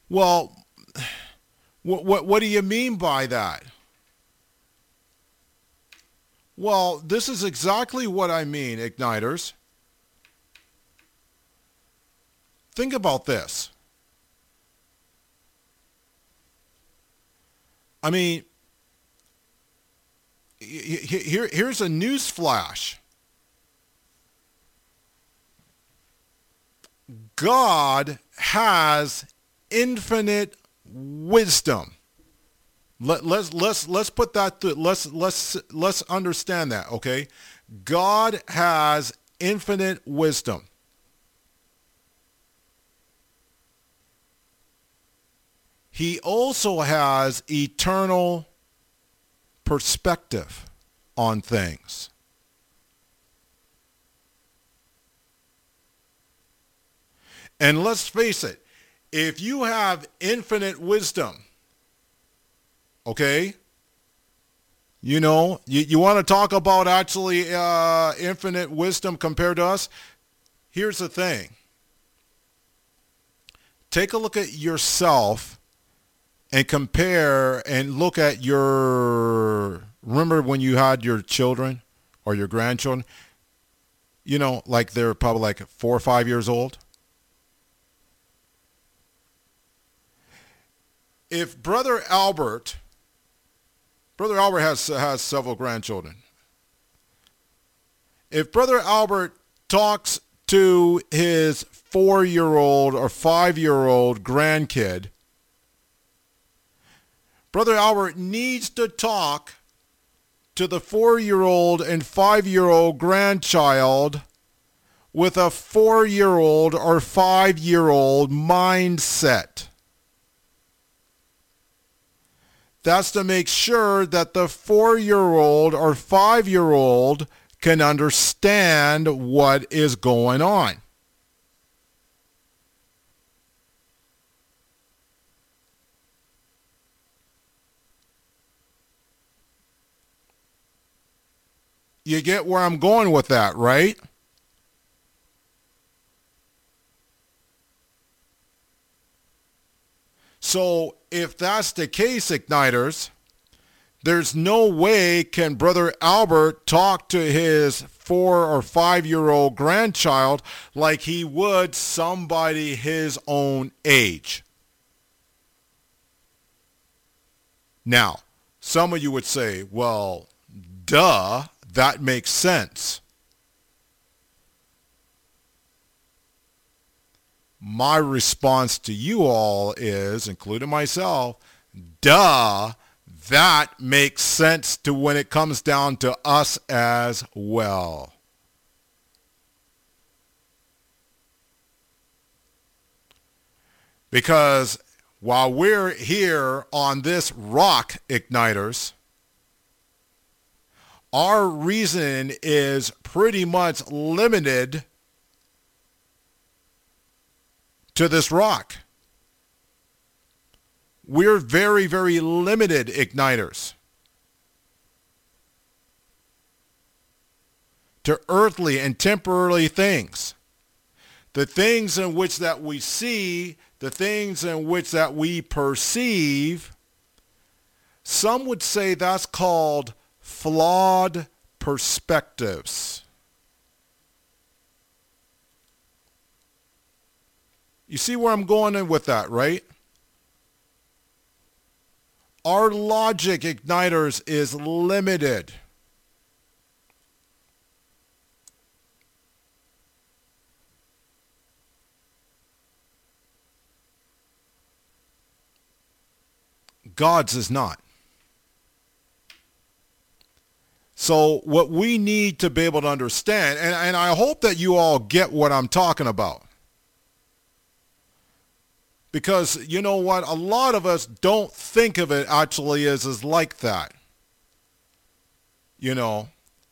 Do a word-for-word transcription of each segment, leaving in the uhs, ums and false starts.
Well, what, what, what do you mean by that? Well, this is exactly what I mean, Igniters. Think about this. I mean, here, here's a news flash. God has infinite wisdom. Let, let's let's let's put that through. Let's let's let's understand that, okay? God has infinite wisdom. He also has eternal perspective on things. And let's face it, if you have infinite wisdom, okay, you know, you, you want to talk about actually uh, infinite wisdom compared to us? Here's the thing. Take a look at yourself and compare and look at your, remember when you had your children or your grandchildren, you know, like they're probably like four or five years old. If Brother Albert, Brother Albert has, has several grandchildren. If Brother Albert talks to his four-year-old or five-year-old grandkid, Brother Albert needs to talk to the four-year-old and five-year-old grandchild with a four-year-old or five-year-old mindset. That's to make sure that the four-year-old or five-year-old can understand what is going on. You get where I'm going with that, right? So if that's the case, Igniters, there's no way can Brother Albert talk to his four or five-year-old grandchild like he would somebody his own age. Now, some of you would say, well, duh, that makes sense. My response to you all is, including myself, duh, that makes sense to when it comes down to us as well. Because while we're here on this rock, Igniters, our reason is pretty much limited to this rock. We're very, very limited, Igniters, to earthly and temporary things. The things in which that we see, the things in which that we perceive, some would say that's called flawed perspectives. You see where I'm going in with that, right? Our logic, Igniters, is limited. God's is not. So what we need to be able to understand, and, and I hope that you all get what I'm talking about. Because you know what? A lot of us don't think of it actually as, as like that. You know,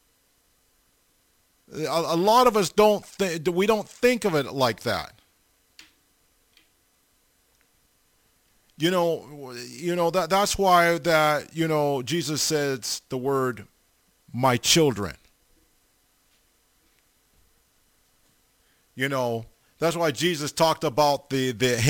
a, a lot of us don't think, we don't think of it like that. You know, you know that that's why that, you know, Jesus says the word my children. You know, that's why Jesus talked about the the